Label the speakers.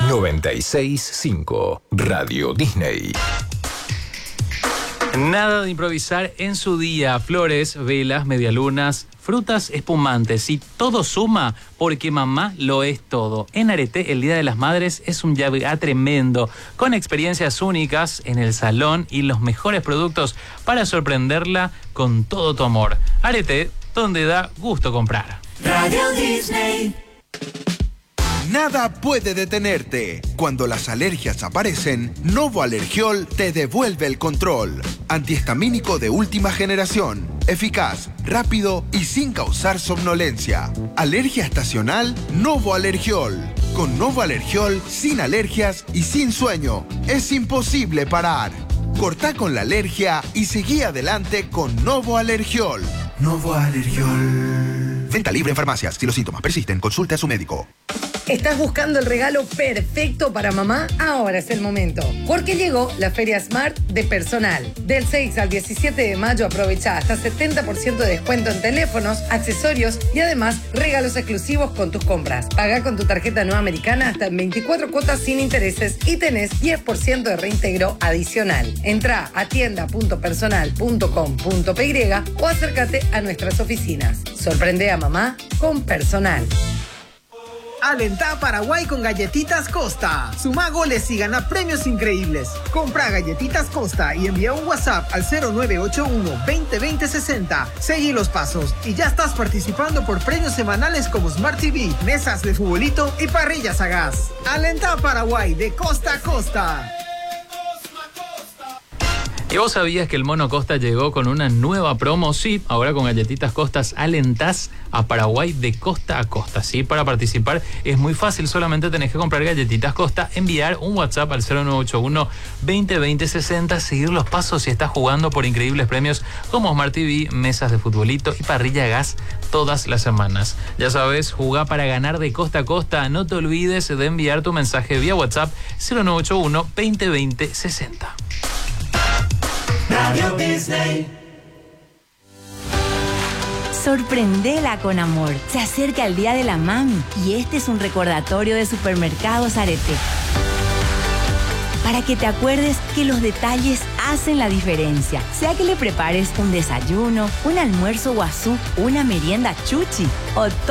Speaker 1: 96.5 Radio Disney.
Speaker 2: Nada de improvisar en su día. Flores, velas, medialunas, frutas espumantes y todo suma porque mamá lo es todo. En Arete, el Día de las Madres es un día tremendo, con experiencias únicas en el salón y los mejores productos para sorprenderla con todo tu amor. Arete, donde da gusto comprar.
Speaker 3: Radio Disney.
Speaker 4: Nada puede detenerte. Cuando las alergias aparecen, Novo Alergiol te devuelve el control. Antihistamínico de última generación. Eficaz, rápido y sin causar somnolencia. Alergia estacional, Novo Alergiol. Con Novo Alergiol, sin alergias y sin sueño. Es imposible parar. Cortá con la alergia y seguí adelante con Novo Alergiol. Novo Alergiol. Venta libre en farmacias. Si los síntomas persisten, consulte a su médico.
Speaker 5: ¿Estás buscando el regalo perfecto para mamá? Ahora es el momento. Porque llegó la Feria Smart de Personal. Del 6 al 17 de mayo aprovecha hasta 70% de descuento en teléfonos, accesorios y además regalos exclusivos con tus compras. Paga con tu tarjeta Nueva Americana hasta en 24 cuotas sin intereses y tenés 10% de reintegro adicional. Entrá a tienda.personal.com.py o acércate a nuestras oficinas. Sorprende a mamá con Personal.
Speaker 6: Alentá a Paraguay con Galletitas Costa. Suma goles y gana premios increíbles. Compra Galletitas Costa y envía un WhatsApp al 0981 20 60. Seguí los pasos y ya estás participando por premios semanales como Smart TV, mesas de futbolito y parrillas a gas. Alentá a Paraguay de costa a costa.
Speaker 2: ¿Y vos sabías que el Mono Costa llegó con una nueva promo? Sí, ahora con Galletitas Costas alentás a Paraguay de costa a costa. Sí, para participar es muy fácil, solamente tenés que comprar Galletitas Costa, enviar un WhatsApp al 0981 20 60, seguir los pasos y estás jugando por increíbles premios como Smart TV, mesas de futbolito y parrilla a gas todas las semanas. Ya sabes, jugá para ganar de costa a costa. No te olvides de enviar tu mensaje vía WhatsApp 0981 20 60.
Speaker 3: Radio Disney.
Speaker 7: Sorprendela con amor. Se acerca el Día de la Mami y este es un recordatorio de Supermercados Arete. Para que te acuerdes que los detalles hacen la diferencia. Sea que le prepares un desayuno, un almuerzo guazú, una merienda chuchi o